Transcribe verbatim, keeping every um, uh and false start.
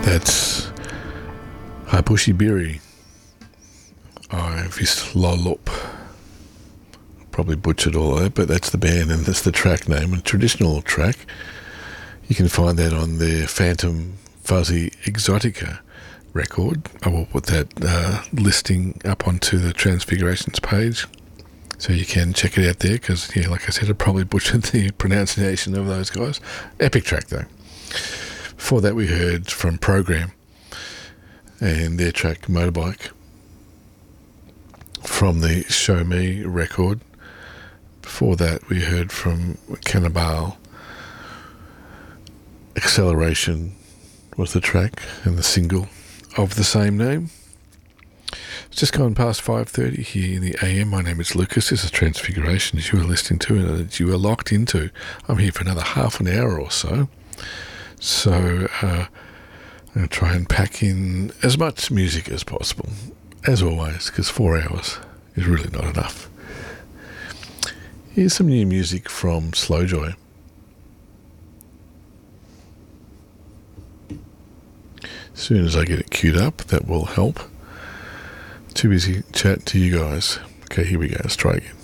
That's Hapushi Biri. I've just Lolup. Probably butchered all of that, but that's the band and that's the track name, a traditional track. You can find that on the Phantom Fuzzy Exotica record. I will put that uh, listing up onto the Transfigurations page, so you can check it out there, because, yeah, like I said, I probably butchered the pronunciation of those guys. Epic track, though. Before that, we heard from Program and their track Motorbike from the Show Me record. Before that, we heard from Cannibal. Acceleration was the track and the single of the same name. It's just gone past five thirty here in the A M. My name is Lucas. This is Transfigurations you are listening to and that you are locked into. I'm here for another half an hour or so. So uh, I'm going to try and pack in as much music as possible, as always, because four hours is really not enough. Here's some new music from Slowjoy. As soon as I get it queued up, that will help. Too busy chat to you guys. Okay, here we go. Let's try again.